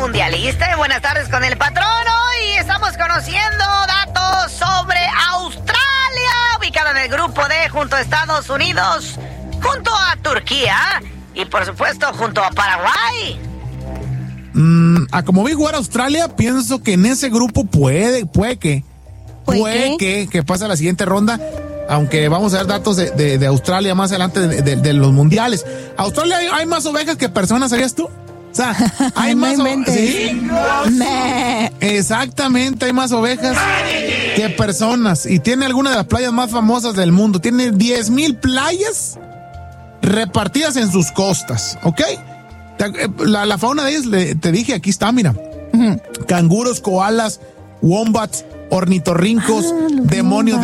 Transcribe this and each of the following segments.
mundialista. Buenas tardes con el patrón. Hoy estamos conociendo datos sobre Australia, ubicada en el grupo D junto a Estados Unidos, junto a Turquía y por supuesto junto a Paraguay. A como vi jugar a Australia, pienso que en ese grupo puede que pase a la siguiente ronda. Aunque vamos a ver datos de Australia más adelante de los mundiales. Australia hay más ovejas que personas, ¿sabías tú? O sea, hay más ovejas. ¿Sí? Exactamente, hay más ovejas que personas. Y tiene alguna de las playas más famosas del mundo. Tiene 10,000 playas repartidas en sus costas, ¿ok? La fauna de ellas, te dije, aquí está, mira. Canguros, koalas, wombats, ornitorrincos, demonios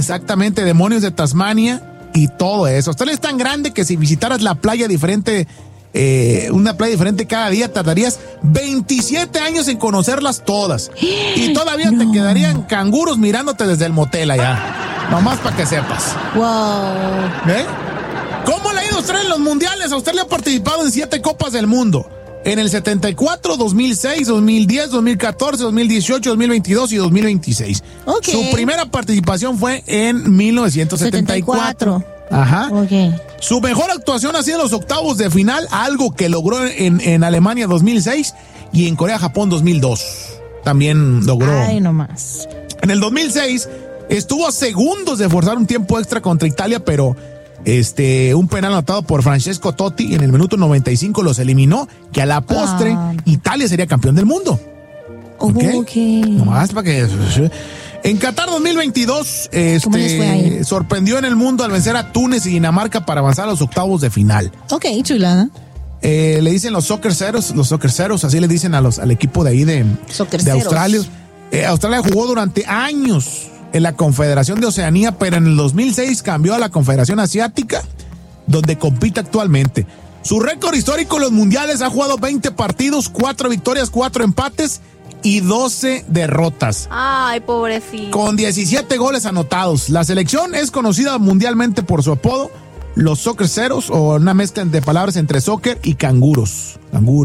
de Tasmania y todo eso. Australia es tan grande que si visitaras la playa diferente, una playa diferente cada día, tardarías 27 años en conocerlas todas. Y todavía te quedarían canguros mirándote desde el motel allá. Nomás para que sepas. Wow. ¿Eh? ¿Cómo le ha ido a Australia en los mundiales? Australia ha participado en 7 copas del mundo. En el 74, 2006, 2010, 2014, 2018, 2022 y 2026. Okay. Su primera participación fue en 1974. Ajá. Okay. Su mejor actuación ha sido en los octavos de final, algo que logró en Alemania 2006 y en Corea-Japón 2002. También logró. Ay, no más. En el 2006 estuvo a segundos de forzar un tiempo extra contra Italia, pero un penal anotado por Francesco Totti en el minuto 95 los eliminó, que a la postre Italia sería campeón del mundo. Okay. Nomás para que... En Qatar 2022 sorprendió en el mundo al vencer a Túnez y Dinamarca para avanzar a los octavos de final. Ok, chulada. Le dicen los soccer ceros, así le dicen al equipo de ahí de Australia. Australia jugó durante años en la Confederación de Oceanía, pero en el 2006 cambió a la Confederación Asiática, donde compite actualmente. Su récord histórico en los mundiales: ha jugado 20 partidos, 4 victorias, 4 empates y 12 derrotas. Ay, pobrecito. Con 17 goles anotados. La selección es conocida mundialmente por su apodo, los Soccer Ceros, o una mezcla de palabras entre soccer y canguros.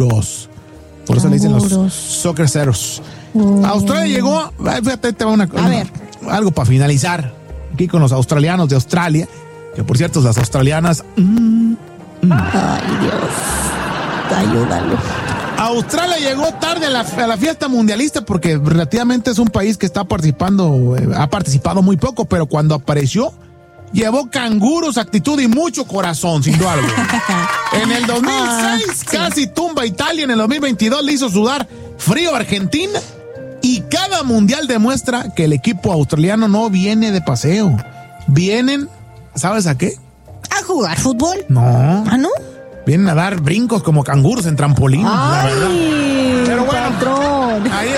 Por eso le dicen los Soccer Ceros. Australia llegó, fíjate, algo para finalizar aquí con los australianos de Australia, que por cierto las australianas Ay, Dios, ayúdalo. Australia llegó tarde a la fiesta mundialista porque relativamente es un país que ha participado muy poco, pero cuando apareció llevó canguros, actitud y mucho corazón, sin duda alguna. En el 2006 casi tumba a Italia, en el 2022 le hizo sudar frío a Argentina. Y cada mundial demuestra que el equipo australiano no viene de paseo. Vienen, ¿sabes a qué? ¿A jugar fútbol? No. ¿Ah, no? Vienen a dar brincos como canguros en trampolín. Ay, la verdad. Pero bueno, patrón. Ahí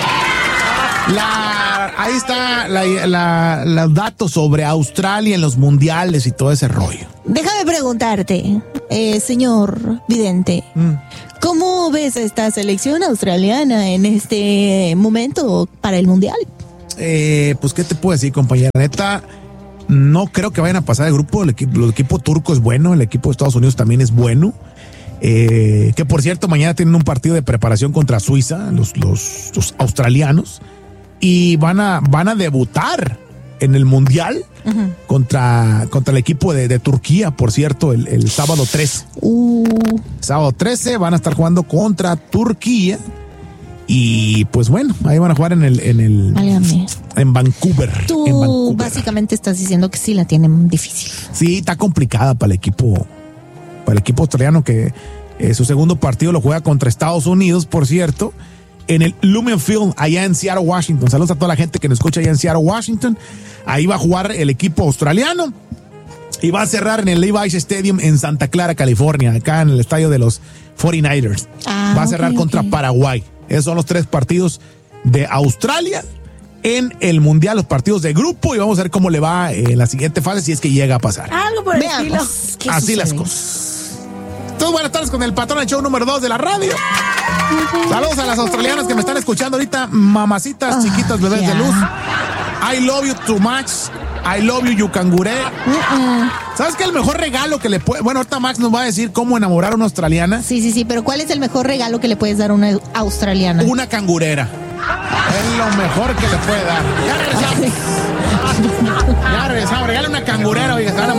está los datos sobre Australia en los mundiales y todo ese rollo. Déjame preguntarte, señor vidente, ¿cómo ves a esta selección australiana en este momento para el mundial? Pues, ¿qué te puedo decir, compañera? Neta, no creo que vayan a pasar de grupo. El equipo turco es bueno, el equipo de Estados Unidos también es bueno. Que por cierto, mañana tienen un partido de preparación contra Suiza, los australianos, y van a debutar en el mundial contra el equipo de Turquía, por cierto, el sábado 13. Sábado 13 van a estar jugando contra Turquía. Y pues bueno, ahí van a jugar en Vancouver. Tú básicamente estás diciendo que sí la tienen difícil. Sí, está complicada para el equipo australiano, que su segundo partido lo juega contra Estados Unidos, por cierto, en el Lumen Field, allá en Seattle, Washington. Saludos a toda la gente que nos escucha allá en Seattle, Washington. Ahí va a jugar el equipo australiano y va a cerrar en el Levi's Stadium en Santa Clara, California, acá en el estadio de los 49ers. Va a cerrar contra Paraguay. Esos son los 3 partidos de Australia en el mundial, los partidos de grupo, y vamos a ver cómo le va en la siguiente fase, si es que llega a pasar. Algo por el estilo. Así las cosas. Entonces, buenas tardes con el patrón, el show número 2 de la radio. Saludos a las australianas que me están escuchando ahorita, mamacitas, chiquitas, bebés de luz. I love you too much. I love you, you canguré. ¿Sabes qué? El mejor regalo que le puede... Bueno, ahorita Max nos va a decir cómo enamorar a una australiana. Sí, pero ¿cuál es el mejor regalo que le puedes dar a una australiana? Una cangurera. Es lo mejor que le puede dar. Ya regresamos. Regale una cangurera, oiga, se van a